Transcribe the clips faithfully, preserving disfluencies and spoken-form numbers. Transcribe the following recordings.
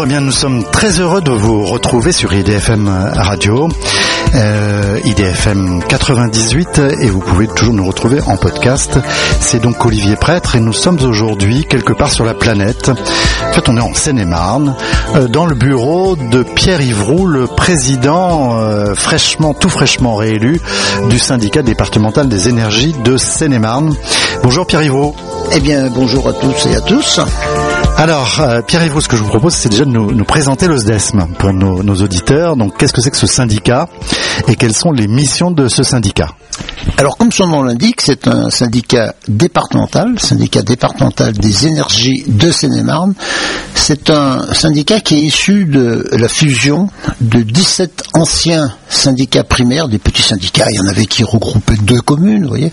Bonjour, eh bien nous sommes très heureux de vous retrouver sur I D F M Radio, euh, I D F M quatre-vingt-dix-huit, et vous pouvez toujours nous retrouver en podcast. C'est donc Olivier Prêtre et nous sommes aujourd'hui quelque part sur la planète. En fait, on est en Seine-et-Marne, euh, dans le bureau de Pierre Yvroux, le président euh, fraîchement, tout fraîchement réélu du syndicat départemental des énergies de Seine-et-Marne. Bonjour Pierre Yvroux. Eh bien, bonjour à tous et à tous. Alors, euh, Pierre Yvroux, ce que je vous propose, c'est déjà de nous, nous présenter le S D E S M pour nos, nos auditeurs. Donc, qu'est-ce que c'est que ce syndicat et quelles sont les missions de ce syndicat? Alors, comme son nom l'indique, c'est un syndicat départemental, syndicat départemental des énergies de Seine-et-Marne. C'est un syndicat qui est issu de la fusion de dix-sept anciens syndicats primaires, des petits syndicats. Il y en avait qui regroupaient deux communes, vous voyez.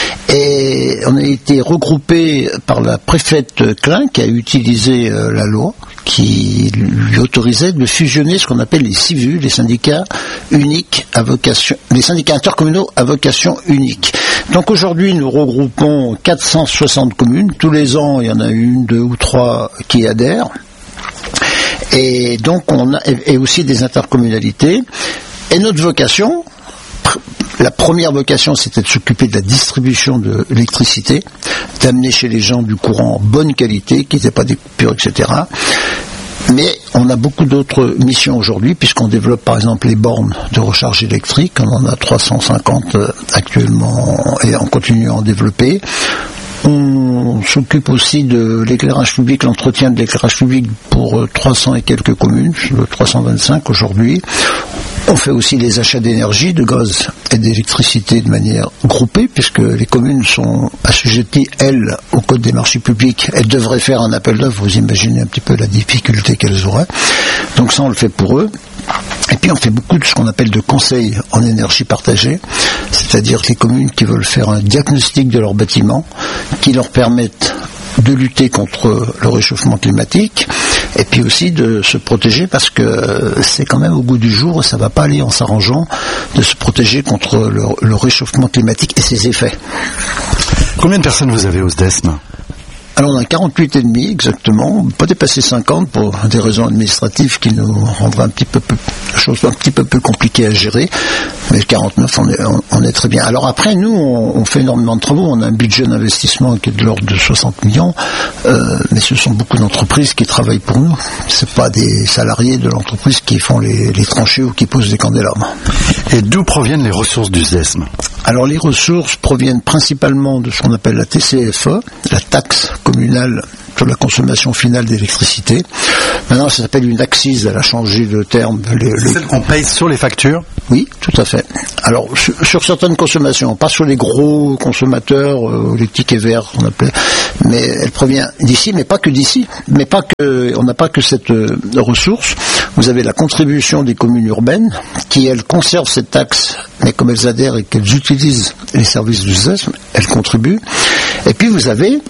Et on a été regroupé par la préfète Klein, qui a utilisé euh, la loi, qui lui autorisait de fusionner ce qu'on appelle les S I V U, les syndicats uniques à vocation, les syndicats intercommunaux à vocation unique. Donc aujourd'hui, nous regroupons quatre cent soixante communes. Tous les ans, il y en a une, deux ou trois qui adhèrent. Et donc, on a, et aussi des intercommunalités. Et notre vocation, la première vocation, c'était de s'occuper de la distribution de l'électricité, d'amener chez les gens du courant en bonne qualité, qui n'était pas des coupures, et cetera. Mais on a beaucoup d'autres missions aujourd'hui, puisqu'on développe par exemple les bornes de recharge électrique. On en a trois cent cinquante actuellement et on continue à en développer. On s'occupe aussi de l'éclairage public, l'entretien de l'éclairage public pour trois cents et quelques communes, trois cent vingt-cinq aujourd'hui. On fait aussi les achats d'énergie, de gaz et d'électricité de manière groupée, puisque les communes sont assujetties, elles, au code des marchés publics. Elles devraient faire un appel d'offres, vous imaginez un petit peu la difficulté qu'elles auraient. Donc ça, on le fait pour eux. Et puis on fait beaucoup de ce qu'on appelle de conseils en énergie partagée, c'est-à-dire les communes qui veulent faire un diagnostic de leur bâtiment, qui leur permettent de lutter contre le réchauffement climatique, et puis aussi de se protéger, parce que c'est quand même au goût du jour, et ça ne va pas aller en s'arrangeant, de se protéger contre le, le réchauffement climatique et ses effets. Combien de personnes vous avez au S D E S M ? Alors on a quarante-huit et demi exactement, pas dépasser cinquante pour des raisons administratives qui nous rendraient un petit peu plus, chose un petit peu plus compliquée à gérer, mais quarante-neuf on est, on, on est très bien. Alors après nous on, on fait énormément de travaux, on a un budget d'investissement qui est de l'ordre de soixante millions, euh, mais ce sont beaucoup d'entreprises qui travaillent pour nous, c'est pas des salariés de l'entreprise qui font les, les tranchées ou qui posent des candélabres. Et d'où proviennent les ressources du S D E S M ? Alors les ressources proviennent principalement de ce qu'on appelle la T C F E, la taxe communale sur la consommation finale d'électricité. Maintenant, ça s'appelle une accise, elle a changé de terme. Les, C'est les... celle qu'on paye sur les factures ? Oui, tout à fait. Alors, sur, sur certaines consommations, pas sur les gros consommateurs, euh, les tickets verts qu'on appelait, mais elle provient d'ici, mais pas que d'ici. Mais pas que, on n'a pas que cette euh, ressource. Vous avez la contribution des communes urbaines, qui, elles, conservent cette taxe, mais comme elles adhèrent et qu'elles utilisent les services du S D E S M, elles contribuent. Et puis, vous avez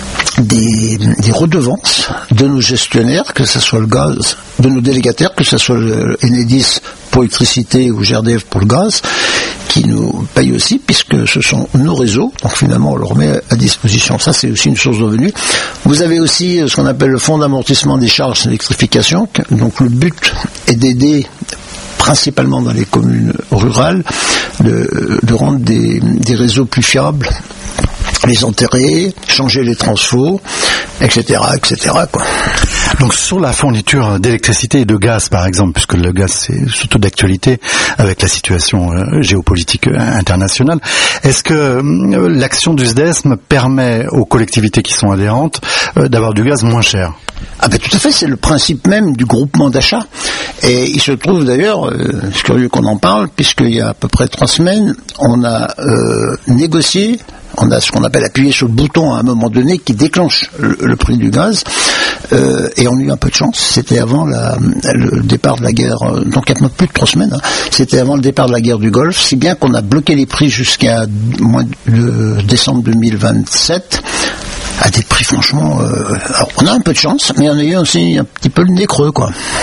Des, des redevances de nos gestionnaires, que ce soit le gaz, de nos délégataires, que ce soit le Enedis pour l'électricité ou G R D F pour le gaz, qui nous payent aussi, puisque ce sont nos réseaux, donc finalement on leur met à disposition. Ça, c'est aussi une source de revenus. Vous avez aussi ce qu'on appelle le fonds d'amortissement des charges d'électrification, donc le but est d'aider principalement dans les communes rurales, de, de rendre des, des réseaux plus fiables, les enterrer, changer les transfos, et cetera, et cetera, quoi. Donc sur la fourniture d'électricité et de gaz, par exemple, puisque le gaz c'est surtout d'actualité avec la situation euh, géopolitique internationale, est-ce que euh, l'action du S D E S M permet aux collectivités qui sont adhérentes euh, d'avoir du gaz moins cher ? Ah ben tout à fait, c'est le principe même du groupement d'achat. Et il se trouve d'ailleurs, euh, c'est curieux qu'on en parle, puisqu'il y a à peu près trois semaines, on a euh, négocié, on a ce qu'on appelle appuyé sur le bouton à un moment donné qui déclenche le, le prix du gaz, euh, et on a eu un peu de chance, c'était avant la, le départ de la guerre, euh, donc il y a plus de trois semaines, hein, c'était avant le départ de la guerre du Golfe, si bien qu'on a bloqué les prix jusqu'à mois de décembre deux mille vingt-sept, à des prix franchement, euh, alors on a un peu de chance, mais on a eu aussi un petit peu le nez creux, quoi.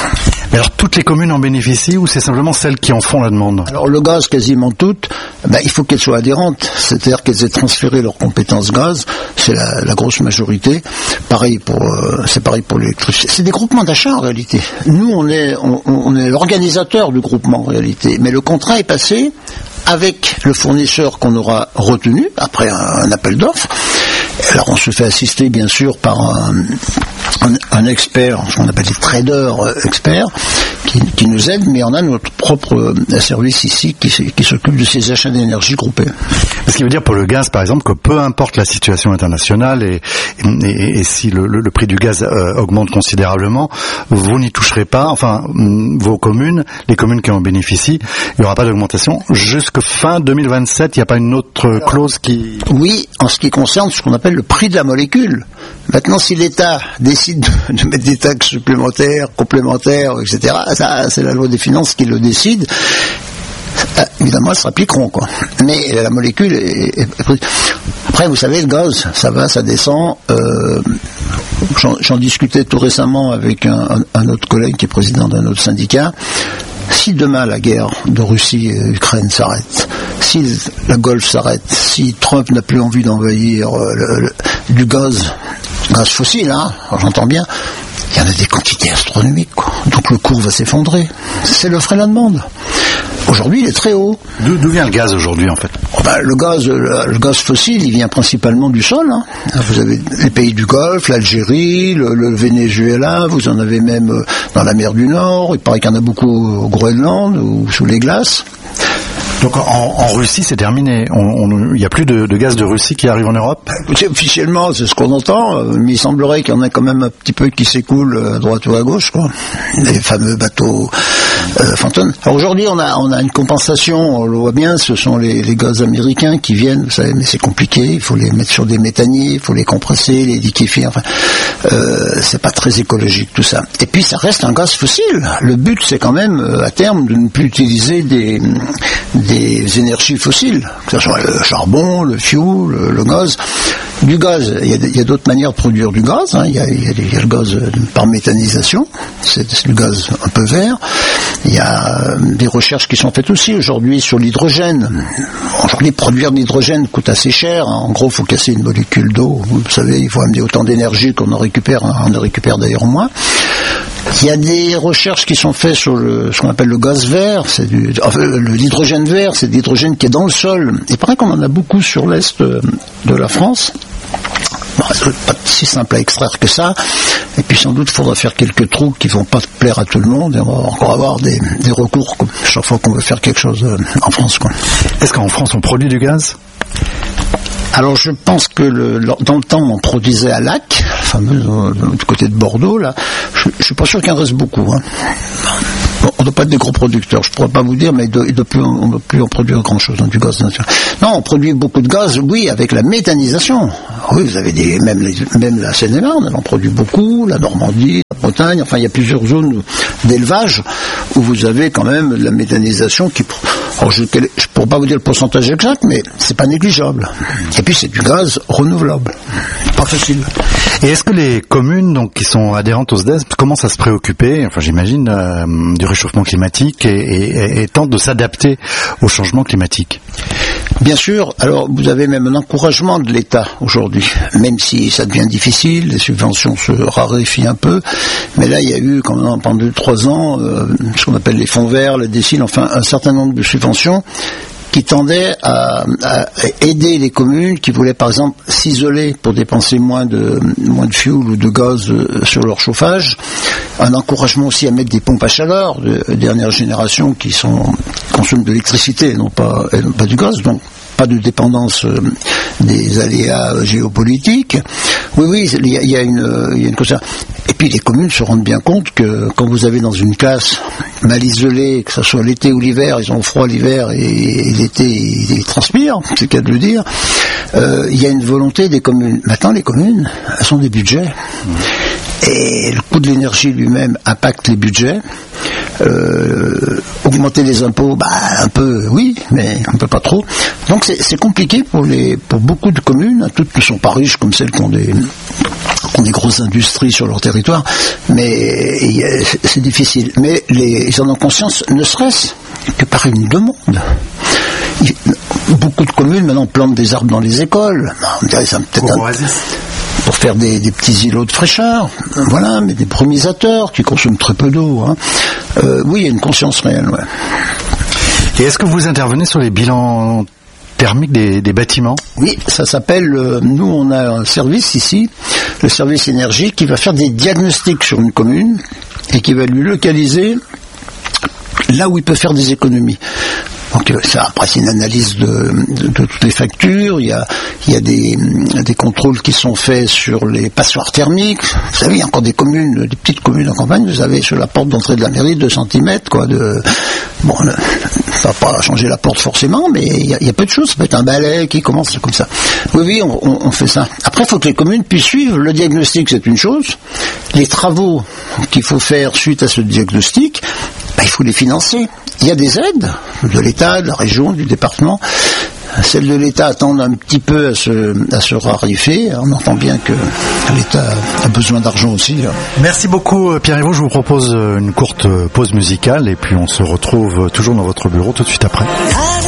Mais alors toutes les communes en bénéficient ou c'est simplement celles qui en font la demande? Alors le gaz, quasiment toutes, ben, il faut qu'elles soient adhérentes, c'est-à-dire qu'elles aient transféré leurs compétences gaz, c'est la, la grosse majorité. Pareil pour, euh, c'est pareil pour l'électricité. C'est des groupements d'achat en réalité. Nous, on est, on, on est l'organisateur du groupement en réalité, mais le contrat est passé avec le fournisseur qu'on aura retenu après un, un appel d'offres. Alors on se fait assister bien sûr par un, un, un expert, ce qu'on appelle des traders euh, experts, qui, qui nous aident, mais on a notre propre euh, service ici qui, qui s'occupe de ces achats d'énergie groupés. Ce qui veut dire pour le gaz par exemple que peu importe la situation internationale et, et, et si le, le, le prix du gaz euh, augmente considérablement, vous n'y toucherez pas, enfin vos communes, les communes qui en bénéficient, il n'y aura pas d'augmentation jusqu'à fin deux mille vingt-sept, il n'y a pas une autre clause qui... Oui, en ce qui concerne ce qu'on appelle le prix de la molécule. Maintenant, si l'État décide de, de mettre des taxes supplémentaires, complémentaires, et cetera, ça, c'est la loi des finances qui le décide. Euh, évidemment, elles se appliqueront, quoi. Mais la molécule est, est, est... Après, vous savez, le gaz, ça va, ça descend. Euh, j'en, j'en discutais tout récemment avec un, un, un autre collègue qui est président d'un autre syndicat. Si demain la guerre de Russie et Ukraine s'arrête, si la Golfe s'arrête, si Trump n'a plus envie d'envahir euh, le, le, du gaz, gaz fossile, hein, j'entends bien, il y en a des quantités astronomiques, quoi. Donc le cours va s'effondrer. C'est l'offre et la demande. Aujourd'hui, il est très haut. D'où, d'où vient le gaz aujourd'hui, en fait? Oh ben, le gaz, le, le gaz fossile, il vient principalement du sol. Hein. Vous avez les pays du Golfe, l'Algérie, le, le Venezuela, vous en avez même dans la mer du Nord. Il paraît qu'il y en a beaucoup au Groenland ou sous les glaces. Donc en, en Russie, c'est terminé. Il n'y a plus de, de gaz de Russie qui arrive en Europe? C'est, officiellement, c'est ce qu'on entend, mais il semblerait qu'il y en ait quand même un petit peu qui s'écoulent à droite ou à gauche, quoi. Les fameux bateaux euh, fantômes. Alors aujourd'hui, on a, on a une compensation, on le voit bien, ce sont les, les gaz américains qui viennent, vous savez, mais c'est compliqué, il faut les mettre sur des méthaniers, il faut les compresser, les liquéfier, enfin, euh, c'est pas très écologique tout ça. Et puis ça reste un gaz fossile. Le but, c'est quand même, à terme, de ne plus utiliser des... des des énergies fossiles, que ce soit le charbon, le fioul, le, le gaz. Du gaz, il y a, il y a d'autres manières de produire du gaz. Hein. Il, y a, il, y a, il y a le gaz par méthanisation, c'est, c'est du gaz un peu vert. Il y a des recherches qui sont faites aussi aujourd'hui sur l'hydrogène. Aujourd'hui, produire de l'hydrogène coûte assez cher. Hein. En gros, il faut casser une molécule d'eau. Vous savez, il faut amener autant d'énergie qu'on en récupère. Hein. On en récupère d'ailleurs moins. Il y a des recherches qui sont faites sur le, ce qu'on appelle le gaz vert, c'est du, enfin, le, l'hydrogène vert, c'est de l'hydrogène qui est dans le sol. Il paraît qu'on en a beaucoup sur l'est de la France. Bon, c'est pas si simple à extraire que ça. Et puis sans doute, il faudra faire quelques trous qui vont pas plaire à tout le monde. Et on va encore avoir des, des recours quoi, chaque fois qu'on veut faire quelque chose en France, quoi. Est-ce qu'en France, on produit du gaz ? Alors je pense que le, dans le temps on produisait à Lac, fameux euh, du côté de Bordeaux là. Je, je suis pas sûr qu'il en reste beaucoup. Hein. Bon, on ne doit pas être des gros producteurs, je pourrais pas vous dire, mais il doit, il doit plus, on ne doit plus en produire grand chose, hein, du gaz naturel. Non, on produit beaucoup de gaz, oui, avec la méthanisation. Oui, vous avez des, même, les, même la Seine-et-Marne, elle en produit beaucoup, la Normandie, la Bretagne, enfin il y a plusieurs zones d'élevage où vous avez quand même la méthanisation qui. Alors je ne pourrais pas vous dire le pourcentage exact, mais c'est pas négligeable. Et puis c'est du gaz renouvelable. Pas facile. Et est-ce que les communes donc, qui sont adhérentes au S D E S commencent à se préoccuper, enfin j'imagine, euh, du réchauffement climatique et, et, et tentent de s'adapter au changement climatique ? Bien sûr, alors vous avez même un encouragement de l'État aujourd'hui, même si ça devient difficile, les subventions se raréfient un peu, mais là il y a eu quand même pendant deux trois ans euh, ce qu'on appelle les fonds verts, les déciles, enfin un certain nombre de subventions qui tendaient à, à aider les communes qui voulaient par exemple s'isoler pour dépenser moins de moins de fioul ou de gaz sur leur chauffage. Un encouragement aussi à mettre des pompes à chaleur de dernière génération qui sont consomment de l'électricité et non pas, et non pas du gaz, donc pas de dépendance euh, des aléas géopolitiques. Oui, oui, il y a, il y a une, il y a une chose. Et puis les communes se rendent bien compte que quand vous avez dans une classe mal isolée, que ce soit l'été ou l'hiver, ils ont froid l'hiver et, et l'été ils transpirent, c'est le cas de le dire, euh, il y a une volonté des communes. Maintenant les communes, elles sont des budgets. Et le coût de l'énergie lui-même impacte les budgets. Euh, augmenter les impôts, bah, un peu, oui, mais un peu pas trop. Donc c'est, c'est compliqué pour les, pour beaucoup de communes. Toutes ne sont pas riches comme celles qui ont des, qui ont des grosses industries sur leur territoire, mais c'est difficile. Mais les, ils en ont conscience, ne serait-ce que par une demande. Beaucoup de communes maintenant plantent des arbres dans les écoles. On dirait ça peut-être un, pour faire des, des petits îlots de fraîcheur, voilà, mais des brumisateurs qui consomment très peu d'eau. Hein. Euh, oui, il y a une conscience réelle. Ouais. Et est-ce que vous intervenez sur les bilans thermiques des, des bâtiments ? Oui, ça s'appelle, euh, nous on a un service ici, le service énergie, qui va faire des diagnostics sur une commune et qui va lui localiser là où il peut faire des économies. Donc ça, après c'est une analyse de, de, de toutes les factures, il y a, il y a des, des contrôles qui sont faits sur les passoires thermiques. Vous savez, il y a encore des communes, des petites communes en campagne, vous avez sur la porte d'entrée de la mairie deux centimètres, quoi, de... Bon, ça va pas changer la porte forcément, mais il y, a, il y a peu de choses, ça peut être un balai qui commence comme ça. Oui, oui, on, on, on fait ça. Après, il faut que les communes puissent suivre. Le diagnostic, c'est une chose. Les travaux qu'il faut faire suite à ce diagnostic, ben, il faut les financer. Il y a des aides de l'État, de la région, du département. Celles de l'État attendent un petit peu à se, à se raréfier. On entend bien que l'État a besoin d'argent aussi. Là. Merci beaucoup Pierre-Yves. Je vous propose une courte pause musicale et puis on se retrouve toujours dans votre bureau tout de suite après.